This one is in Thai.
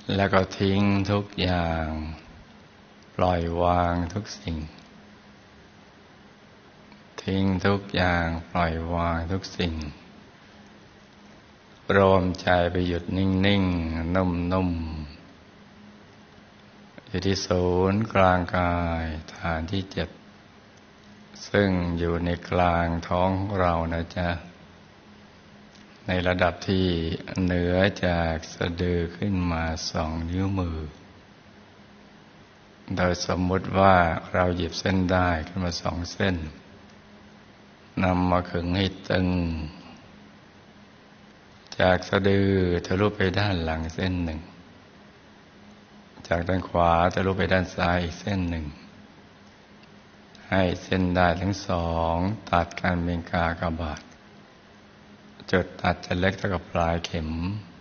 แล้วก็ทิ้งทุกอย่างปล่อยวางทุกสิ่งทิ้งทุกอย่างปล่อยวางทุกสิ่งรวมใจไปหยุดนิ่งๆนุ่มๆอยู่ที่ศูนย์กลางกายฐานที่7ซึ่งอยู่ในกลางท้องของเรานะจ๊ะในระดับที่เหนือจากสะดือขึ้นมา2 นิ้วมือโดยสมมุติว่าเราหยิบเส้นได้ขึ้นมา2 เส้นนำมาขึงให้ตึงจากสะดือทะลุไปด้านหลังเส้นหนึ่งจากด้านขวาทะลุไปด้านซ้ายอีกเส้นหนึ่งให้เส้นได้ทั้ง2ตัดกันเป็นกากบาทจุดตัดจะเล็กเท่ากับปลายเข็ม